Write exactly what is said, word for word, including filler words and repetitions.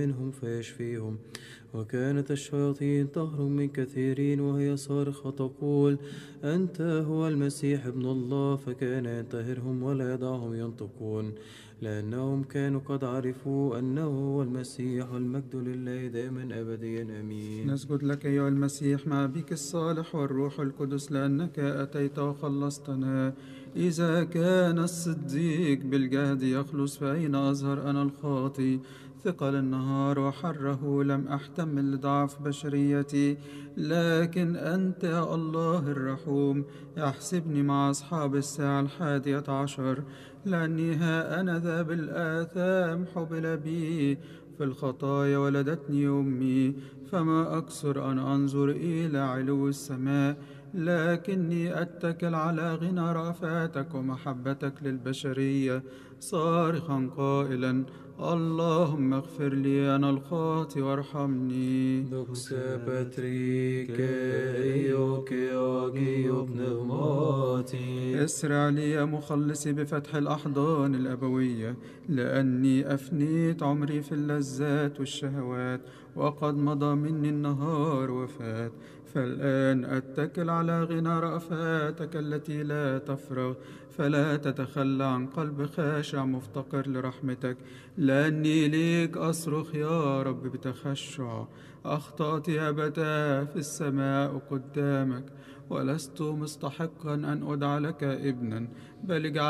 منهم فيشفيهم. وكانت الشياطين تهرب من كثيرين وهي صارخة تقول: أنت هو المسيح ابن الله. فكان ينتهرهم ولا يدعهم ينطقون، لأنهم كانوا قد عرفوا أنه هو المسيح. والمجد لله دائما أبديا آمين. نسجد لك أيها المسيح مع بك الصالح والروح القدس، لأنك أتيت وخلصتنا. إذا كان الصديق بالجهد يخلص، فأين أظهر أنا الخاطي؟ ثقل النهار وحره لم أحتمل لضعف بشريتي، لكن أنت يا الله الرحوم احسبني مع أصحاب الساعة الحادية عشر، لأني ها أنا ذا بالآثام حبل بي، في الخطايا ولدتني أمي. فما أكثر أن أنظر إلى علو السماء، لكني أتكل على غنى رأفاتك ومحبتك للبشرية، صارخا قائلا: اللهم اغفر لي أنا الخاطئ وارحمني. Doxa Patrique Ioke Agio Pneumati. اسرع لي يا مخلصي بفتح الأحضان الأبوية، لأني أفنيت عمري في اللذات والشهوات، وقد مضى مني النهار وفات. فالآن أتكل على غنى رأفاتك التي لا تفرغ، فلا تتخلى عن قلب خاشع مفتقر لرحمتك، لأني ليك أصرخ يا رب بتخشع. أخطأت يا بتاه في السماء قدامك، ولست مستحقا أن أدعى لك ابنا، بل اجعل